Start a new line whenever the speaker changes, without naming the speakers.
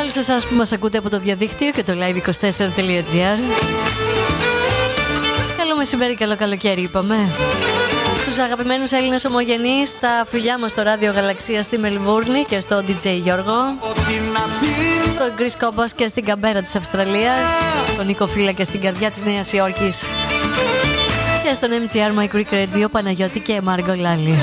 όλους εσάς που μας ακούτε από το διαδίκτυο και το live24.gr. Καλό μεσημέρι, καλό καλοκαίρι είπαμε. Στους αγαπημένους Έλληνες ομογενείς, τα φιλιά μας στο Ράδιο Γαλαξία στη Μελβούρνη και στο DJ Γιώργο, στον Chris Κόμπας και στην Καμπέρα της Αυστραλίας, τον Νίκο Φύλλα και στην καρδιά της Νέας Υόρκης, και στον MGR My Greek Radio Παναγιώτη και Μάργκο Λάλη.